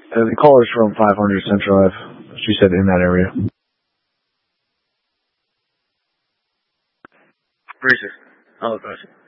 The caller's from 500 Central Ave. She said in that area. Breezer. Oh, gotcha.